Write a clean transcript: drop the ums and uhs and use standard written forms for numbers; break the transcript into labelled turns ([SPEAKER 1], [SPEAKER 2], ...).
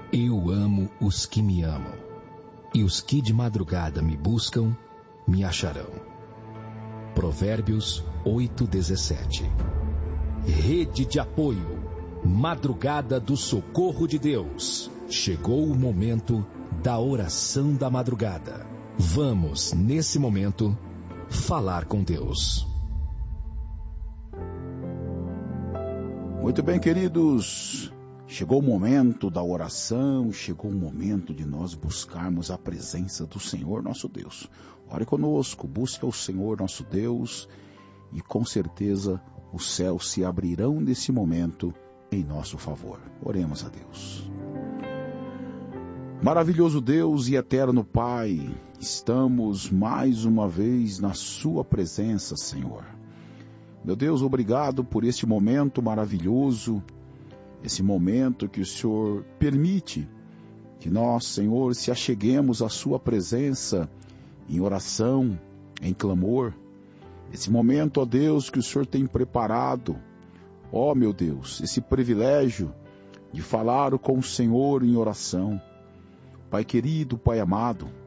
[SPEAKER 1] Eu amo os que me amam, e os que de madrugada me buscam, me acharão. Provérbios 8:17. Rede de apoio, Madrugada do Socorro de Deus. Chegou o momento da oração da madrugada. Vamos, nesse momento, falar com Deus.
[SPEAKER 2] Muito bem, queridos. Chegou o momento da oração, chegou o momento de nós buscarmos a presença do Senhor nosso Deus. Ore conosco, busque ao Senhor nosso Deus e com certeza os céus se abrirão nesse momento em nosso favor. Oremos a Deus. Maravilhoso Deus e eterno Pai, estamos mais uma vez na sua presença, Senhor. Meu Deus, obrigado por este momento maravilhoso, esse momento que o Senhor permite que nós, Senhor, se acheguemos à sua presença em oração, em clamor. Esse momento, ó Deus, que o Senhor tem preparado, ó meu Deus, esse privilégio de falar com o Senhor em oração. Pai querido, Pai amado,